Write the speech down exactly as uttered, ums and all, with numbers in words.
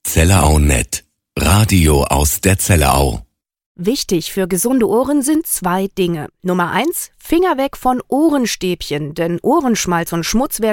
Zellerau Punkt net. Radio aus der Zellerau. Wichtig für gesunde Ohren sind zwei Dinge. Nummer eins, Finger weg von Ohrenstäbchen, denn Ohrenschmalz und Schmutz werden